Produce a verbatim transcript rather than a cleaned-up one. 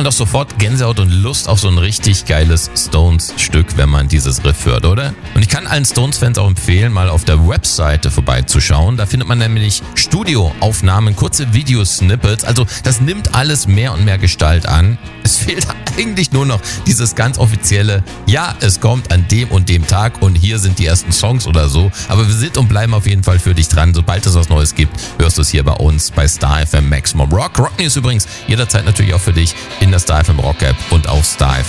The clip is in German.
man doch sofort Gänsehaut und Lust auf so ein richtig geiles Stones-Stück, wenn man dieses Riff hört, oder? Und ich kann allen Stones-Fans auch empfehlen, mal auf der Webseite vorbeizuschauen. Da findet man nämlich Studioaufnahmen, kurze Videosnippets. Also das nimmt alles mehr und mehr Gestalt an. Es fehlt eigentlich nur noch dieses ganz offizielle, ja, es kommt an dem und dem Tag und hier sind die ersten Songs oder so. Aber wir sind und bleiben auf jeden Fall für dich dran. Sobald es was Neues gibt, hörst du es hier bei uns bei Star F M Maximum Rock. Rock News übrigens jederzeit natürlich auch für dich in der Star F M Rock App und auf star f